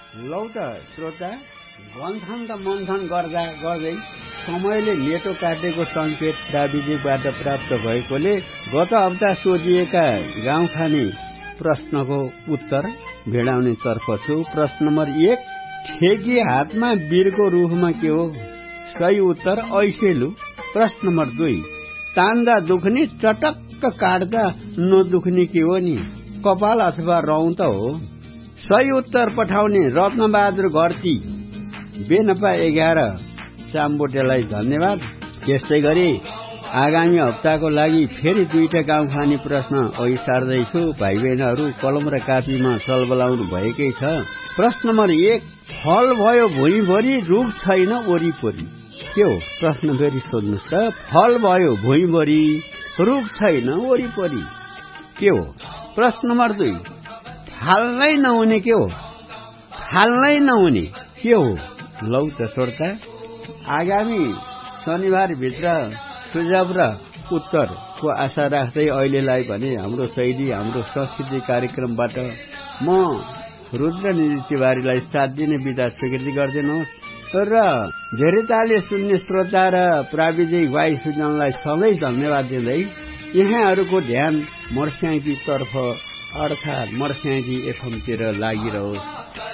लौ त श्रोता, गन्थन त मन्थन गर्दै समयले नेटो काटेको संकेत प्राविधिकबाट प्राप्त भएकोले गत हप्ता सोधिएका गाउँखाने प्रश्नको उत्तर भेडाउने तर्फ छु। प्रश्न नम्बर 1, ठेकी हातमा वीरको रूपमा के हो? सही उत्तर ऐसेलु। प्रश्न नम्बर 2, तान्दा दुख्ने चटक्क काट्दा नदुख्ने के हो नि? कपाल अथवा रौं त हो। सही उत्तर पठाउने रत्नबहादुर घरती बेनपा 11 चाम्बोटेलाई धन्यवाद। त्यस्तै गरी आगामी हप्ताको लागि फेरि 2टा गाउँखाने प्रश्न अघि सार्दैछु। भाइ बहिनीहरू कलम र कापीमा चलबलाउनु भएकै छ। प्रश्न नम्बर 1, फल भयो भुइँभरि रुख छैन वरिपरि, के हो? प्रश्न फेरि सोध्नुहोस् त, फल भयो भुइँभरि रुख छैन वरिपरि, के हो? प्रश्न नम्बर 2, फाल्नै नहुने के हो? फाल्नै नहुने के हो? लौ त श्रोता, आगामी शनिबार भित्र सुझाव र उत्तरको आशा राख्दै अहिलेलाई भने हाम्रो शैली, हाम्रो संस्कृति कार्यक्रमबाट म रुद्रनिधि तिवारीलाई साथ दिने बिदा स्वीकृति गरिदिनुहोस् र धेरै ताले सुन्ने श्रोता र प्राविधिक भाइ सुजनलाई सधैँ धन्यवाद दिँदै यहाँहरूको ध्यान मर्स्याङ्की तर्फ अर्थात् मर्स्याङ्की एफएमतिर लागिरहोस्।